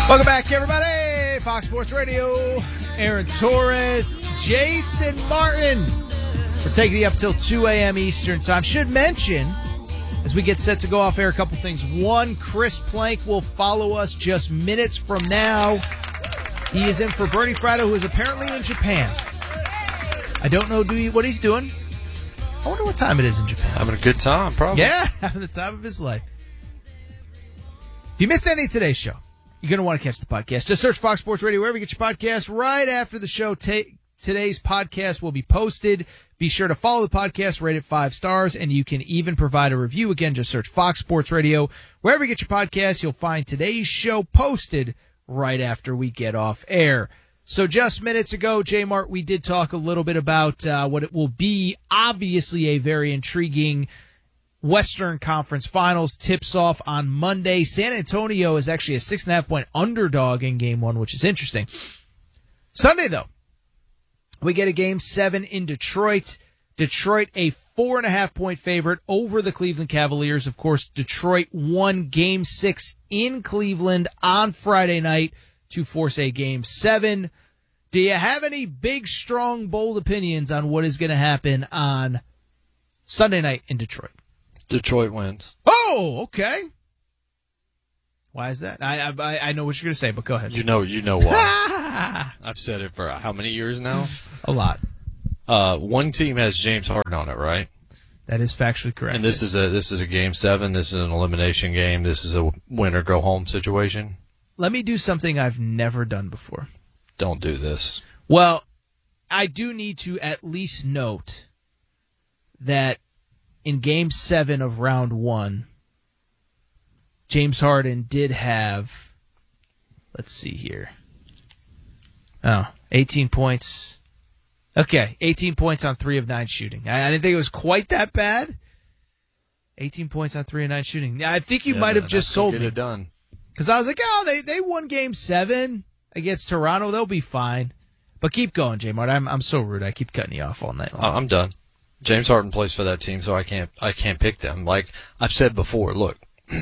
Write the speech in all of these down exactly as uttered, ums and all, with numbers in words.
Welcome back, everybody. Fox Sports Radio. Aaron Torres, Jason Martin. We're taking you up till two a.m. Eastern Time. Should mention, as we get set to go off air, a couple things. One, Chris Plank will follow us just minutes from now. He is in for Bernie Fratto, who is apparently in Japan. I don't know do you, what he's doing. I wonder what time it is in Japan. Having a good time, probably. Yeah, having the time of his life. If you missed any of today's show, you're going to want to catch the podcast. Just search Fox Sports Radio wherever you get your podcast. Right after the show, ta- today's podcast will be posted. Be sure to follow the podcast, rate it five stars, and you can even provide a review. Again, just search Fox Sports Radio. Wherever you get your podcast, you'll find today's show posted right after we get off air. So just minutes ago, J-Mart, we did talk a little bit about uh, what it will be, obviously a very intriguing Western Conference Finals. Tips off on Monday. San Antonio is actually a six and a half point underdog in game one, which is interesting. Sunday, though, we get a game seven in Detroit. Detroit, a four and a half point favorite over the Cleveland Cavaliers. Of course, Detroit won game six in Cleveland on Friday night to force a game seven. Do you have any big, strong, bold opinions on what is going to happen on Sunday night in Detroit? Detroit wins. Oh, okay. Why is that? I I, I know what you're going to say, but go ahead. You know, you know why. I've said it for how many years now? A lot. Uh, one team has James Harden on it, right? That is factually correct. And this is a this is a game seven. This is an elimination game. This is a win or go home situation. Let me do something I've never done before. Don't do this. Well, I do need to at least note that in game seven of round one, James Harden did have, let's see here. Oh, eighteen points. Okay, eighteen points on three of nine shooting. I, I didn't think it was quite that bad. eighteen points on three of nine shooting. I think you Yeah, might have man, just that's sold get me. it done. Because I was like, oh, they, they won game seven against Toronto. They'll be fine. But keep going, J-Mart. I'm I'm so rude. I keep cutting you off all night long. I'm done. James Harden plays for that team, so I can't I can't pick them. Like I've said before, look,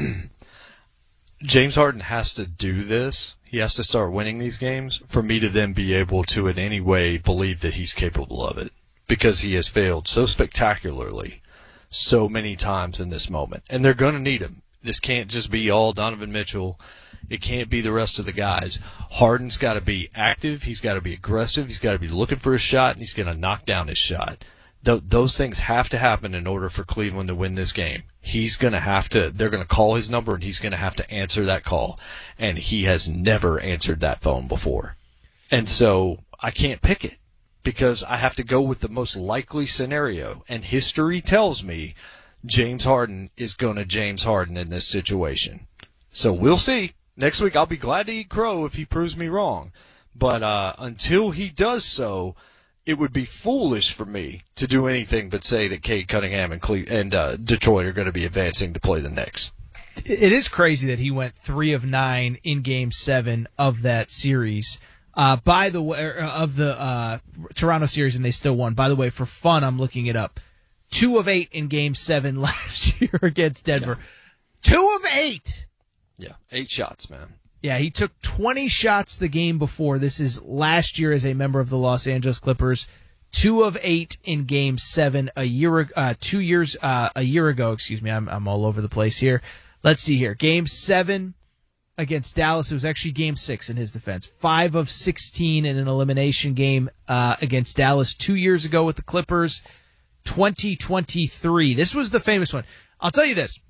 James Harden has to do this. He has to start winning these games for me to then be able to in any way believe that he's capable of it, because he has failed so spectacularly so many times in this moment. And they're going to need him. This can't just be all Donovan Mitchell. It can't be the rest of the guys. Harden's got to be active. He's got to be aggressive. He's got to be looking for a shot, and he's going to knock down his shot. Th- those things have to happen in order for Cleveland to win this game. He's going to have to, they're going to call his number, and he's going to have to answer that call. And he has never answered that phone before. And so I can't pick it because I have to go with the most likely scenario. And history tells me James Harden is going to James Harden in this situation. So we'll see. Next week I'll be glad to eat crow if he proves me wrong. But uh, until he does so, it would be foolish for me to do anything but say that Cade Cunningham and, Cle- and uh, Detroit are going to be advancing to play the Knicks. It is crazy that he went three of nine in game seven of that series. Uh, by the way, of the uh, Toronto series, and they still won. By the way, for fun, I'm looking it up. Two of eight in game seven last year against Denver. Yeah. Two of eight. Yeah, eight shots, man. Yeah, he took twenty shots the game before. This is last year as a member of the Los Angeles Clippers. Two of eight in game seven a year, uh, two years, uh, a year ago. Excuse me, I'm I'm all over the place here. Let's see here. Game seven against Dallas. It was actually game six in his defense. Five of sixteen in an elimination game uh, against Dallas two years ago with the Clippers. twenty twenty-three. This was the famous one. I'll tell you this.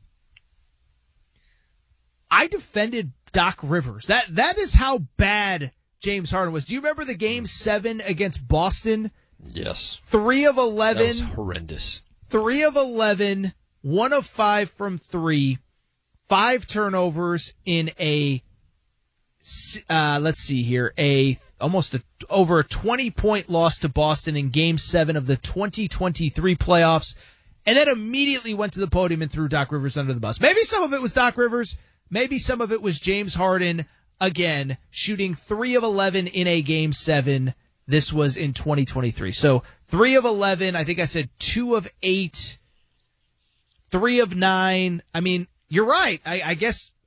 I defended Doc Rivers. That that is how bad James Harden was. Do you remember the game seven against Boston? Yes. Three of eleven. That was horrendous. Three of eleven. One of five from three. Five turnovers in a. Uh, let's see here. A almost a, over a twenty point loss to Boston in Game Seven of the twenty twenty-three playoffs, and then immediately went to the podium and threw Doc Rivers under the bus. Maybe some of it was Doc Rivers. Maybe some of it was James Harden, again, shooting three of eleven in a Game seven. This was in twenty twenty-three. So three of eleven, I think I said two of eight, three of nine. I mean, you're right. I, I guess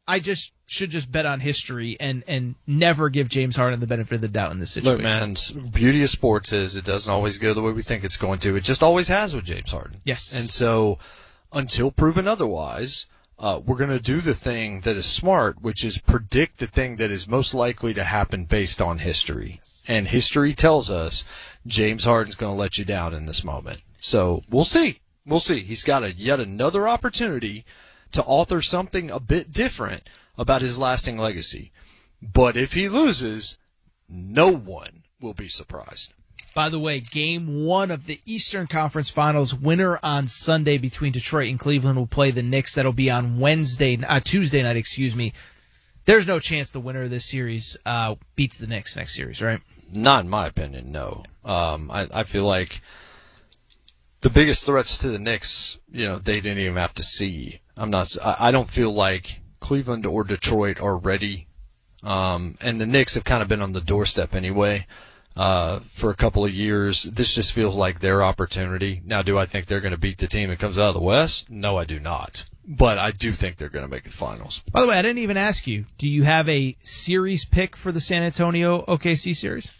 I just should just bet on history and, and never give James Harden the benefit of the doubt in this situation. Look, man, beauty of sports is it doesn't always go the way we think it's going to. It just always has with James Harden. Yes. And so until proven otherwise, uh, we're going to do the thing that is smart, which is predict the thing that is most likely to happen based on history. And history tells us James Harden's going to let you down in this moment. So we'll see. We'll see. He's got a, yet another opportunity to author something a bit different about his lasting legacy. But if he loses, no one will be surprised. By the way, game one of the Eastern Conference Finals, winner on Sunday between Detroit and Cleveland will play the Knicks. That'll be on Wednesday, uh, Tuesday night, excuse me. There's no chance the winner of this series uh, beats the Knicks next series, right? Not in my opinion, no. Um, I, I feel like the biggest threats to the Knicks, you know, they didn't even have to see. I'm not. I don't feel like Cleveland or Detroit are ready, um, and the Knicks have kind of been on the doorstep anyway uh, for a couple of years. This just feels like their opportunity. Now, do I think they're going to beat the team that comes out of the West? No, I do not. But I do think they're going to make the finals. By the way, I didn't even ask you. Do you have a series pick for the San Antonio O K C series?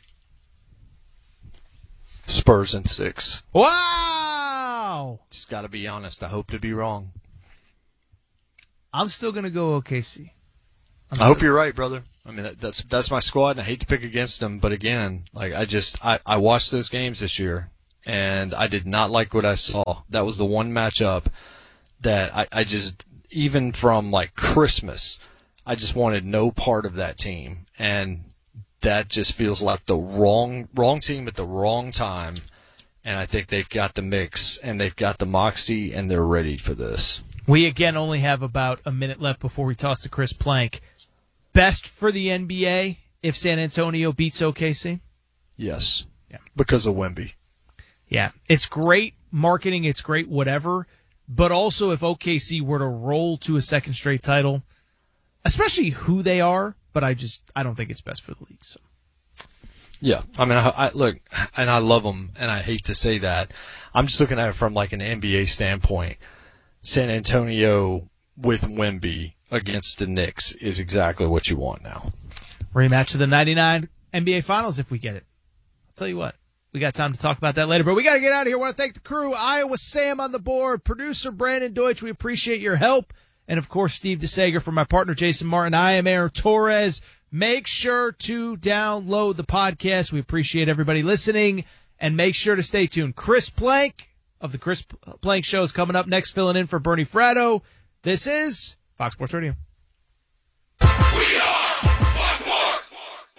Spurs in six. Wow! Just got to be honest. I hope to be wrong. I'm still going to go O K C. I'm I hope you're right, brother. I mean, that, that's that's my squad, and I hate to pick against them, but again, like I just I, I watched those games this year, and I did not like what I saw. That was the one matchup that I, I just, even from like Christmas, I just wanted no part of that team, and that just feels like the wrong wrong team at the wrong time. And I think they've got the mix, and they've got the moxie, and they're ready for this. We, again, only have about a minute left before we toss to Chris Plank. Best for the N B A if San Antonio beats O K C? Yes. Yeah. Because of Wemby. Yeah. It's great marketing. It's great whatever. But also if O K C were to roll to a second straight title, especially who they are, but I just I don't think it's best for the league. So. Yeah. I mean, I, I look, and I love them, and I hate to say that. I'm just looking at it from like an N B A standpoint. San Antonio with Wemby against the Knicks is exactly what you want now. Rematch of the ninety-nine N B A Finals if we get it. I'll tell you what, we got time to talk about that later, but we got to get out of here. I want to thank the crew, Iowa Sam on the board, producer Brandon Deutsch. We appreciate your help. And, of course, Steve DeSager for my partner, Jason Martin. I am Aaron Torres. Make sure to download the podcast. We appreciate everybody listening. And make sure to stay tuned. Chris Plank of the Chris Plank Show is coming up next, filling in for Bernie Fratto. This is Fox Sports Radio. We are Fox Sports.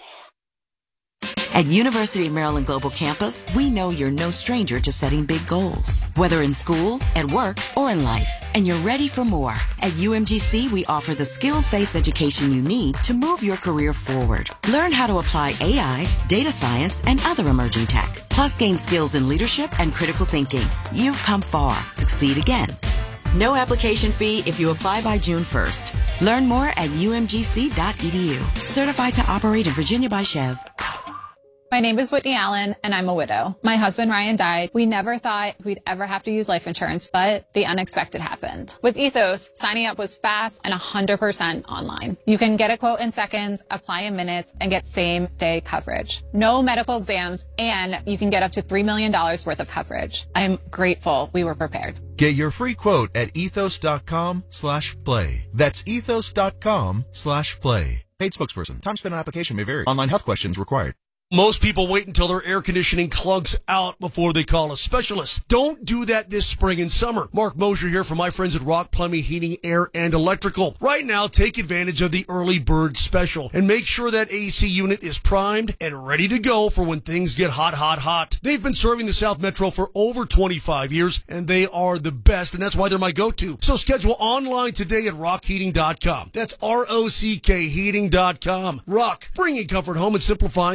At University of Maryland Global Campus, we know you're no stranger to setting big goals, whether in school, at work, or in life, and you're ready for more. At U M G C, we offer the skills-based education you need to move your career forward. Learn how to apply A I, data science, and other emerging tech, plus gain skills in leadership and critical thinking. You've come far. Succeed again. No application fee if you apply by June first. Learn more at U M G C dot E D U. Certified to operate in Virginia by Chev. My name is Whitney Allen, and I'm a widow. My husband, Ryan, died. We never thought we'd ever have to use life insurance, but the unexpected happened. With Ethos, signing up was fast and one hundred percent online. You can get a quote in seconds, apply in minutes, and get same-day coverage. No medical exams, and you can get up to three million dollars worth of coverage. I'm grateful we were prepared. Get your free quote at ethos.com slash play. That's ethos.com slash play. Paid spokesperson. Time spent on application may vary. Online health questions required. Most people wait until their air conditioning clunks out before they call a specialist. Don't do that this spring and summer. Mark Mosier here from my friends at Rock Plumbing, Heating, Air, and Electrical. Right now, take advantage of the early bird special and make sure that A C unit is primed and ready to go for when things get hot, hot, hot. They've been serving the South Metro for over twenty-five years, and they are the best, and that's why they're my go-to. So schedule online today at rock heating dot com. That's R O C K heating dot com. Rock, bringing comfort home and simplifying your life.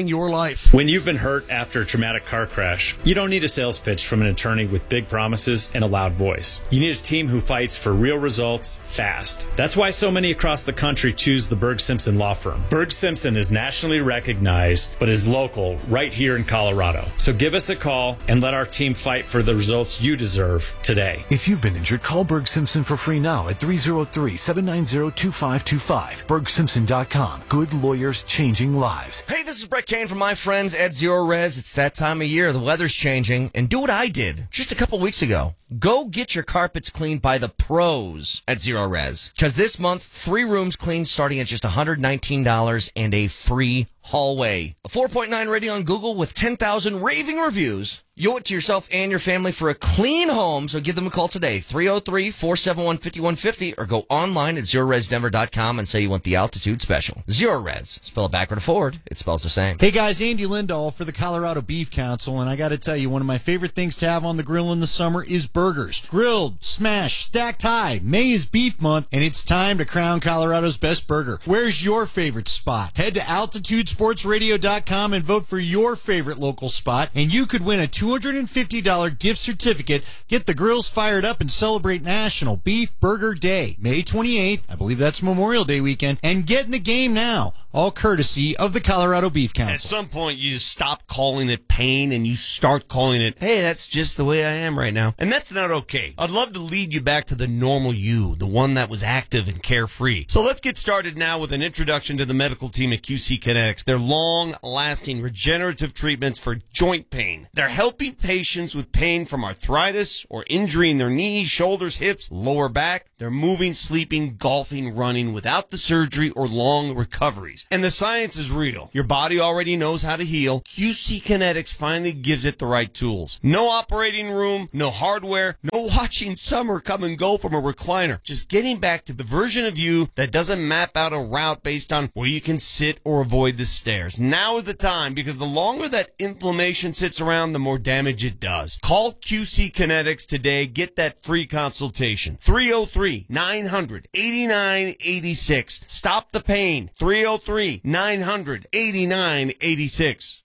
life. When you've been hurt after a traumatic car crash, you don't need a sales pitch from an attorney with big promises and a loud voice. You need a team who fights for real results fast. That's why so many across the country choose the Berg Simpson Law Firm. Berg Simpson is nationally recognized, but is local right here in Colorado. So give us a call and let our team fight for the results you deserve today. If you've been injured, call Berg Simpson for free now at three oh three, seven nine zero, two five two five. berg simpson dot com. Good lawyers changing lives. Hey, this is Brett Kane from my friends at Zero Res. It's that time of year. The weather's changing. And do what I did just a couple weeks ago. Go get your carpets cleaned by the pros at Zero Res. Because this month, three rooms cleaned starting at just one hundred nineteen dollars and a free hallway. A four point nine rating on Google with ten thousand raving reviews. You owe it to yourself and your family for a clean home, so give them a call today, three oh three, four seven one, five one five oh, or go online at zero res denver dot com and say you want the altitude special. Zero Res. Spell it backward or forward. It spells the same. Hey guys, Andy Lindahl for the Colorado Beef Council, and I got to tell you, one of my favorite things to have on the grill in the summer is burgers. Grilled, smashed, stacked high. May is beef month, and it's time to crown Colorado's best burger. Where's your favorite spot? Head to altitude sports radio dot com and vote for your favorite local spot, and you could win a two hundred fifty dollars gift certificate. Get the grills fired up and celebrate National Beef Burger Day, May twenty-eighth. I believe that's Memorial Day weekend. And get in the game now, all courtesy of the Colorado Beef Council. At some point, you just stop calling it pain and you start calling it, hey, that's just the way I am right now. And that's not okay. I'd love to lead you back to the normal you, the one that was active and carefree. So let's get started now with an introduction to the medical team at Q C Kinetics. Their long-lasting regenerative treatments for joint pain. They're helping patients with pain from arthritis or injury in their knees, shoulders, hips, lower back. They're moving, sleeping, golfing, running without the surgery or long recoveries. And the science is real. Your body already knows how to heal. Q C Kinetics finally gives it the right tools. No operating room, no hardware, no watching summer come and go from a recliner. Just getting back to the version of you that doesn't map out a route based on where you can sit or avoid the stairs. Now is the time, because the longer that inflammation sits around, the more damage it does. Call Q C Kinetics today. Get that free consultation. three oh three, nine hundred, eighty-nine eighty-six. Stop the pain. three oh three, nine hundred, eighty-nine eighty-six.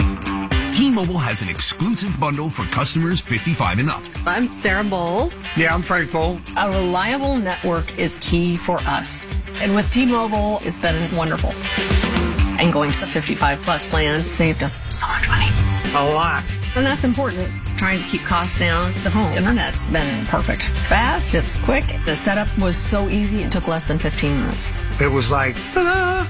T-Mobile has an exclusive bundle for customers fifty-five and up. I'm Sarah Bowl. Yeah, I'm Frank Bowl. A reliable network is key for us. And with T-Mobile, it's been wonderful. And going to the fifty-five plus plan saved us so much money. A lot. And that's important. Trying to keep costs down. The home internet's been perfect. It's fast, it's quick. The setup was so easy, it took less than fifteen minutes. It was like, ta-da!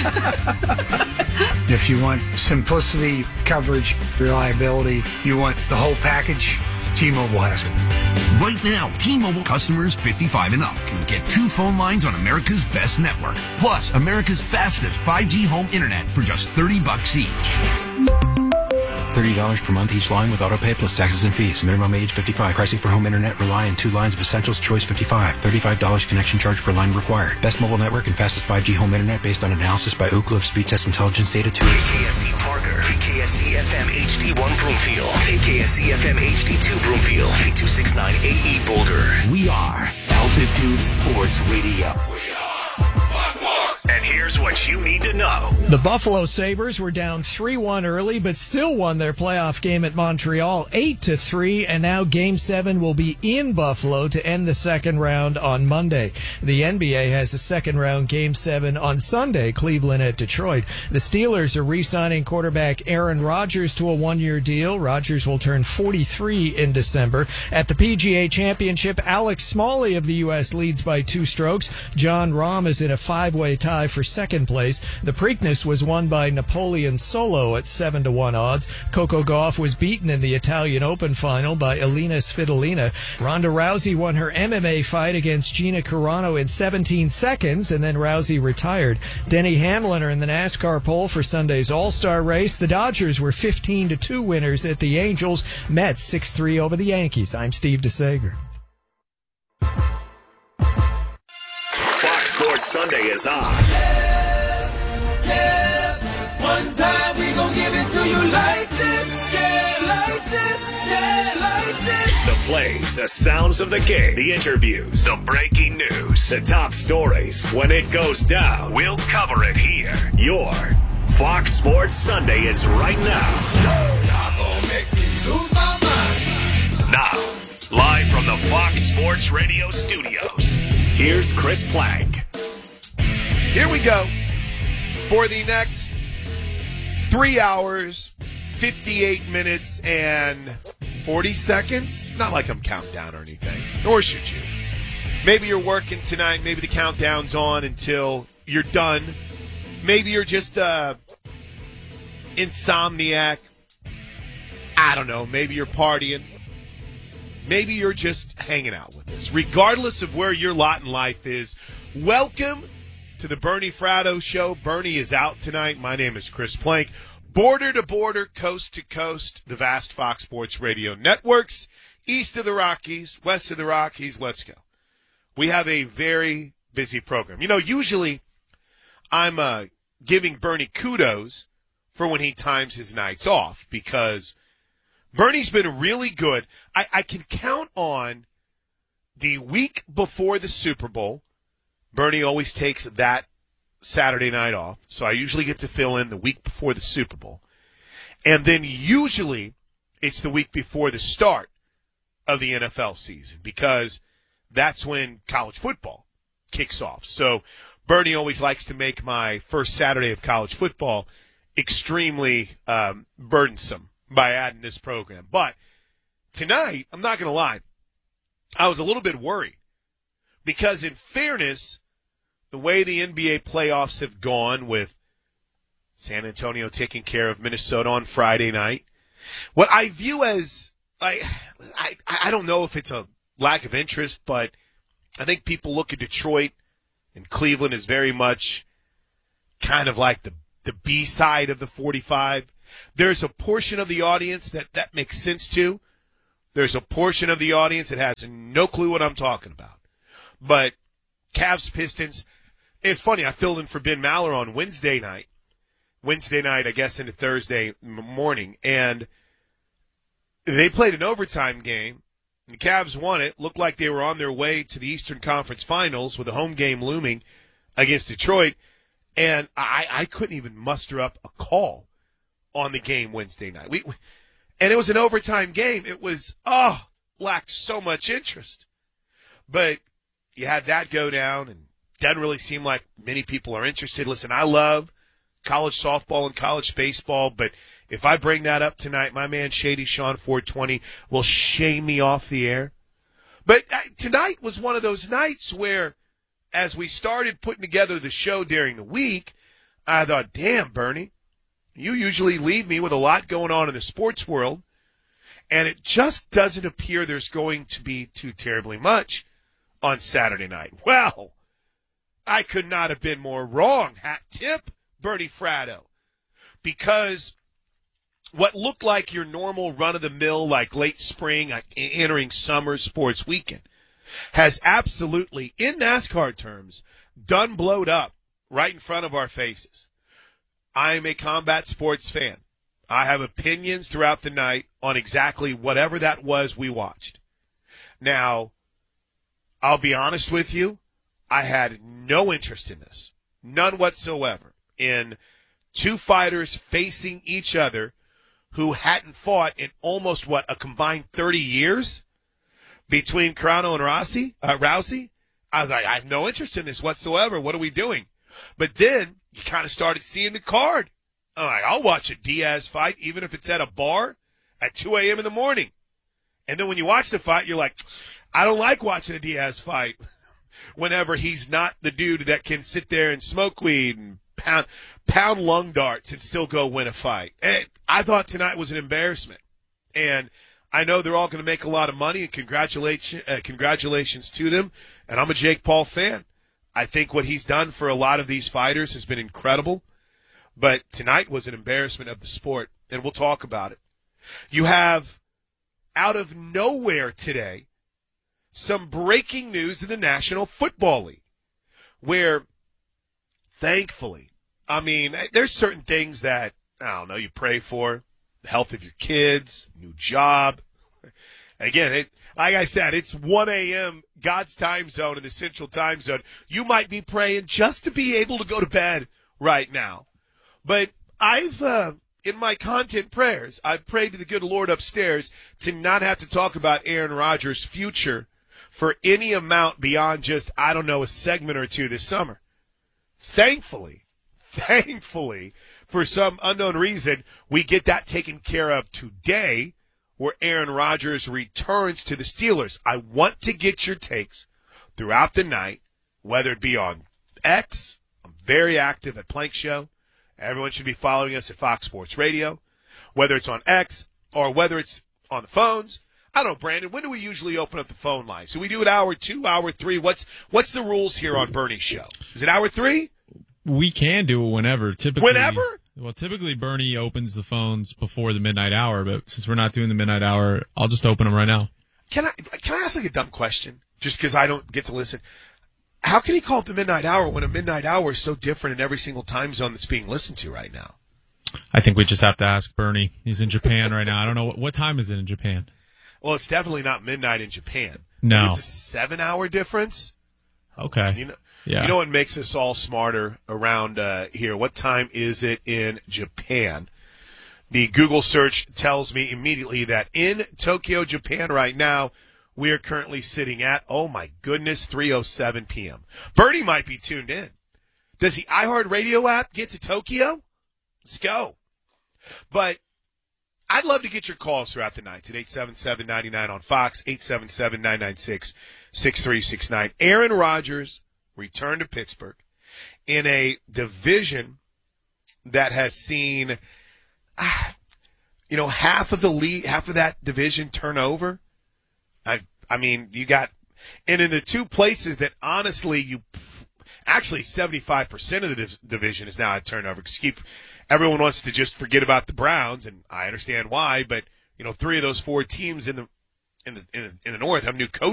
If you want simplicity, coverage, reliability, you want the whole package, T-Mobile has it. Right now, T-Mobile customers fifty-five and up can get two phone lines on America's best network, plus America's fastest five G home internet for just thirty bucks each. thirty dollars per month each line with autopay plus taxes and fees. Minimum age fifty-five. Pricing for home internet rely on two lines of Essentials Choice fifty-five. thirty-five dollars connection charge per line required. Best mobile network and fastest five G home internet based on analysis by Ookla of Speed Test Intelligence data to K K S C Parker, K K S C F M H D one Broomfield, K K S C F M H D two Broomfield, K two sixty-nine A E Boulder. We are Altitude Sports Radio. We are Sports. And here's what you need to know. The Buffalo Sabres were down three one early, but still won their playoff game at Montreal eight to three, and now Game seven will be in Buffalo to end the second round on Monday. The N B A has a second round Game seven on Sunday, Cleveland at Detroit. The Steelers are re-signing quarterback Aaron Rodgers to a one-year deal. Rodgers will turn forty-three in December. At the P G A Championship, Alex Smalley of the U S leads by two strokes. John Rahm is in a five-way tie for second place. The Preakness was won by Napoleon Solo at seven to one odds. Coco Gauff was beaten in the Italian Open final by Elina Svitolina. Ronda Rousey won her M M A fight against Gina Carano in seventeen seconds, and then Rousey retired. Denny Hamlin are in the NASCAR pole for Sunday's All-Star race. The Dodgers were fifteen to two winners at the Angels. Mets six three over the Yankees. I'm Steve DeSager. Fox Sports Sunday is on. Yeah, yeah. One time we gon' give it to you like this. Yeah, like this. Yeah, like this. The plays, the sounds of the game, the interviews, the breaking news, the top stories. When it goes down, we'll cover it here. You're Fox Sports Sunday is right now. Now, live from the Fox Sports Radio studios, here's Chris Plank. Here we go for the next three hours, fifty-eight minutes, and forty seconds. Not like I'm counting down or anything, nor should you. Maybe you're working tonight. Maybe the countdown's on until you're done. Maybe you're just uh, insomniac. I don't know. Maybe you're partying. Maybe you're just hanging out with us. Regardless of where your lot in life is, welcome to the Bernie Fratto Show. Bernie is out tonight. My name is Chris Plank. Border to border, coast to coast, the vast Fox Sports Radio networks. East of the Rockies, west of the Rockies, let's go. We have a very busy program. You know, usually I'm uh, giving Bernie kudos for when he times his nights off because Bernie's been really good. I, I can count on the week before the Super Bowl. Bernie always takes that Saturday night off, so I usually get to fill in the week before the Super Bowl. And then usually it's the week before the start of the N F L season because that's when college football kicks off. So Bernie always likes to make my first Saturday of college football extremely um, burdensome by adding this program. But tonight, I'm not going to lie, I was a little bit worried because in fairness, the way the N B A playoffs have gone with San Antonio taking care of Minnesota on Friday night, what I view as, I, I, I don't know if it's a lack of interest, but I think people look at Detroit and Cleveland as very much kind of like the, the B side of the forty-five. There's a portion of the audience that that makes sense to. There's a portion of the audience that has no clue what I'm talking about. But Cavs, Pistons, it's funny, I filled in for Ben Maller on Wednesday night. Wednesday night, I guess, into Thursday morning. And they played an overtime game. The Cavs won it. Looked like they were on their way to the Eastern Conference Finals with a home game looming against Detroit. And I, I couldn't even muster up a call on the game Wednesday night. We, and it was an overtime game. It was, oh, lacked so much interest. But you had that go down, and doesn't really seem like many people are interested. Listen, I love college softball and college baseball, but if I bring that up tonight, my man Shady Sean four twenty will shame me off the air. But uh, tonight was one of those nights where, as we started putting together the show during the week, I thought, damn, Bernie, you usually leave me with a lot going on in the sports world, and it just doesn't appear there's going to be too terribly much on Saturday night. Well, I could not have been more wrong. Hat tip, Bernie Fratto. Because what looked like your normal run-of-the-mill, like late spring, like entering summer sports weekend, has absolutely, in NASCAR terms, done blowed up right in front of our faces. I am a combat sports fan. I have opinions throughout the night on exactly whatever that was we watched. Now, I'll be honest with you, I had no interest in this, none whatsoever, in two fighters facing each other who hadn't fought in almost, what, a combined thirty years between Carano and Rossi, uh, Rousey. I was like, I have no interest in this whatsoever. What are we doing? But then you kind of started seeing the card. I'm like, I'll watch a Diaz fight, even if it's at a bar at two a.m. in the morning. And then when you watch the fight, you're like, I don't like watching a Diaz fight whenever he's not the dude that can sit there and smoke weed and pound, pound lung darts and still go win a fight. And I thought tonight was an embarrassment. And I know they're all going to make a lot of money, and congratulations, uh, congratulations to them. And I'm a Jake Paul fan. I think what he's done for a lot of these fighters has been incredible. But tonight was an embarrassment of the sport, and we'll talk about it. You have, out of nowhere today, some breaking news in the National Football League, where, thankfully, I mean, there's certain things that, I don't know, you pray for, the health of your kids, new job. Again, it, like I said, it's one a.m., God's time zone in the Central Time Zone. You might be praying just to be able to go to bed right now. But I've, uh, in my content prayers, I've prayed to the good Lord upstairs to not have to talk about Aaron Rodgers' future for any amount beyond just, I don't know, a segment or two this summer. Thankfully, thankfully, for some unknown reason, we get that taken care of today where Aaron Rodgers returns to the Steelers. I want to get your takes throughout the night, whether it be on X. I'm very active at Plank Show. Everyone should be following us at Fox Sports Radio, whether it's on X or whether it's on the phones. I don't know, Brandon, when do we usually open up the phone lines? Do we do it hour two, hour three? What's what's the rules here on Bernie's show? Is it hour three? We can do it whenever. Typically, Whenever? Well, typically Bernie opens the phones before the midnight hour, but since we're not doing the midnight hour, I'll just open them right now. Can I can I ask like a dumb question? Just because I don't get to listen. How can he call it the midnight hour when a midnight hour is so different in every single time zone that's being listened to right now? I think we just have to ask Bernie. He's in Japan right now. I don't know. What, what time is it in Japan? Well, it's definitely not midnight in Japan. No. Maybe it's a seven-hour difference. Okay. You know, yeah. You know what makes us all smarter around uh, here? What time is it in Japan? The Google search tells me immediately that in Tokyo, Japan right now, we are currently sitting at, oh my goodness, three oh seven p.m. Bernie might be tuned in. Does the iHeartRadio app get to Tokyo? Let's go. But I'd love to get your calls throughout the night at eight seven seven, nine nine on Fox, eight seven seven, nine nine six, six three six nine. Aaron Rodgers returned to Pittsburgh in a division that has seen, ah, you know, half of the lead, half of that division turn over. I, I mean, you got, and in the two places that honestly you, actually seventy-five percent of the div- division is now at turnover because keep, everyone wants to just forget about the Browns, and I understand why, but, you know, three of those four teams in the, in the, in the, in the North have new coaches.